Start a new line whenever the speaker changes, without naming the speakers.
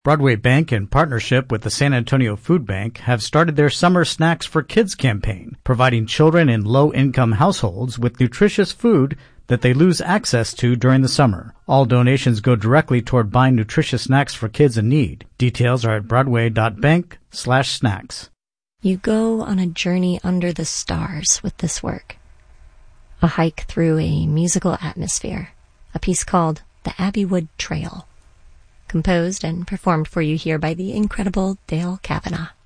Broadway Bank, in partnership with the San Antonio Food Bank, have started their Summer Snacks for Kids campaign, providing children in low-income households with nutritious food that they lose access to during the summer. All donations go directly toward buying nutritious snacks for kids in need. Details are at broadway.bank/snacks.
You go on a journey under the stars with this work. A hike through a musical atmosphere. A piece called The Abbeywood Trail. Composed and performed for you here by the incredible Dale Kavanaugh.